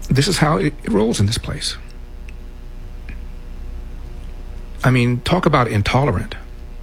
this is how it rolls in this place. I mean, talk about intolerant.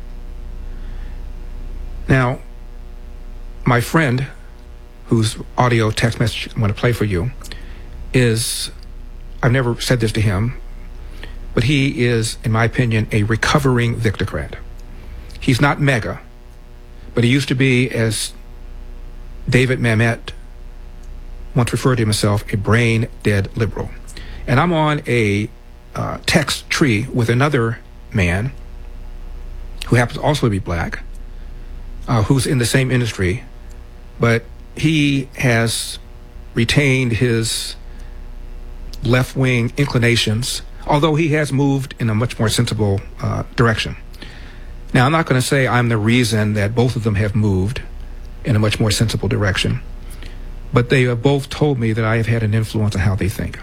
Now, my friend, whose audio text message I want to play for you, is, I've never said this to him, but he is, in my opinion, a recovering Victocrat. He's not mega, but he used to be, as David Mamet once referred to himself, a brain-dead liberal. And I'm on a text tree with another man who happens also to be black, who's in the same industry, but he has retained his left-wing inclinations, although he has moved in a much more sensible direction. Now, I'm not going to say I'm the reason that both of them have moved in a much more sensible direction, but they have both told me that I have had an influence on how they think.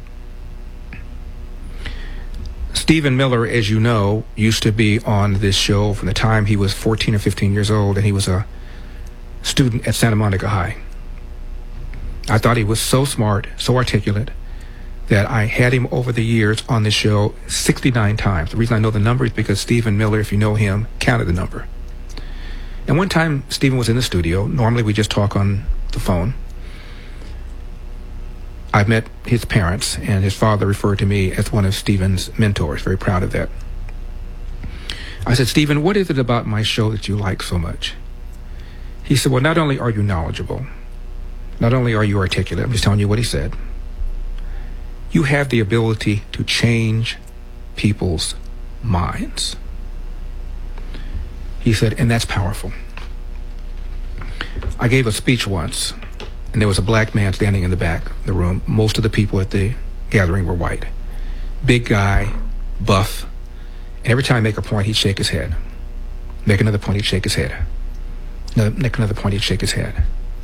Stephen Miller, as you know, used to be on this show from the time he was 14 or 15 years old, and he was a student at Santa Monica High. I thought he was so smart, so articulate, that I had him over the years on this show 69 times. The reason I know the number is because Stephen Miller, if you know him, counted the number. And one time Stephen was in the studio. Normally we just talk on the phone. I met his parents, and his father referred to me as one of Stephen's mentors. Very proud of that. I said, Stephen, what is it about my show that you like so much? He said, well, not only are you knowledgeable, not only are you articulate, I'm just telling you what he said, you have the ability to change people's minds. He said, and that's powerful. I gave a speech once, and there was a black man standing in the back of the room. Most of the people at the gathering were white. Big guy, buff, and every time I make a point, he'd shake his head. Make another point, he'd shake his head. Make another point, he'd shake his head.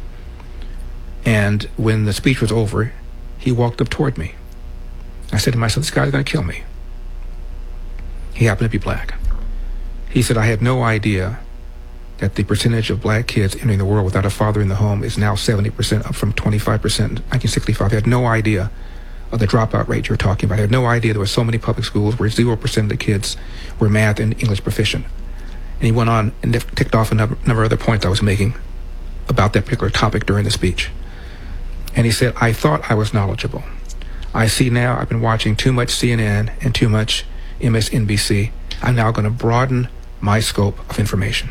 And when the speech was over, he walked up toward me. I said to myself, this guy's going to kill me. He happened to be black. He said, I had no idea that the percentage of black kids entering the world without a father in the home is now 70%, up from 25% in 1965. I had no idea of the dropout rate you're talking about. I had no idea there were so many public schools where 0% of the kids were math and English proficient. And he went on and ticked off a number of other points I was making about that particular topic during the speech. And he said, I thought I was knowledgeable. I see now I've been watching too much CNN and too much MSNBC. I'm now going to broaden my scope of information.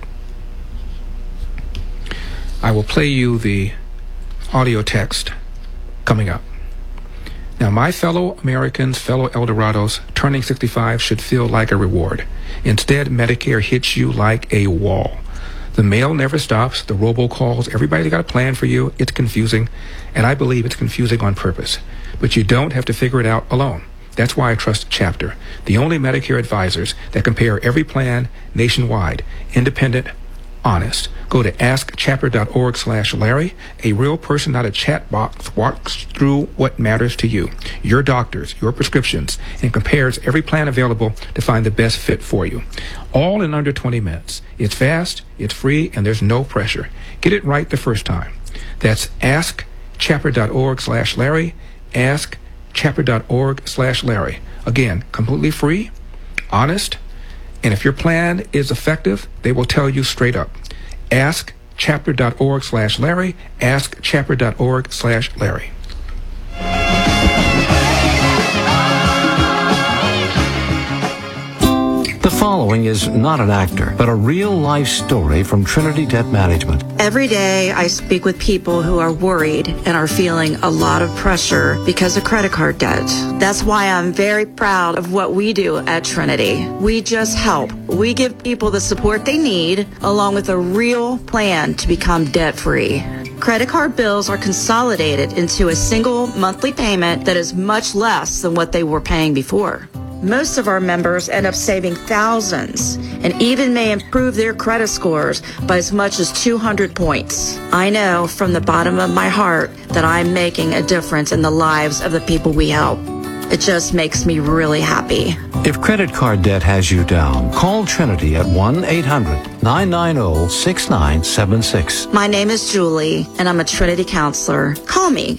I will play you the audio text coming up. Now, my fellow Americans, fellow Eldorados, turning 65 should feel like a reward. Instead, Medicare hits you like a wall. The mail never stops, the robocalls, everybody's got a plan for you. It's confusing, and I believe it's confusing on purpose. But you don't have to figure it out alone. That's why I trust Chapter, the only Medicare advisors that compare every plan nationwide, independent, honest. Go to askchapter.org/Larry. A real person, not a chat box, walks through what matters to you, your doctors, your prescriptions, and compares every plan available to find the best fit for you. All in under 20 minutes. It's fast, it's free, and there's no pressure. Get it right the first time. That's askchapter.org/Larry, askchapter.org/Larry. Again, completely free, honest, and if your plan is effective, they will tell you straight up. Askchapter.org/Larry, askchapter.org/Larry. The following is not an actor, but a real-life story from Trinity Debt Management. Every day I speak with people who are worried and are feeling a lot of pressure because of credit card debt. That's why I'm very proud of what we do at Trinity. We just help. We give people the support they need, along with a real plan to become debt-free. Credit card bills are consolidated into a single monthly payment that is much less than what they were paying before. Most of our members end up saving thousands and even may improve their credit scores by as much as 200 points. I know from the bottom of my heart that I'm making a difference in the lives of the people we help. It just makes me really happy. If credit card debt has you down, call Trinity at 1-800-990-6976. My name is Julie, and I'm a Trinity counselor. Call me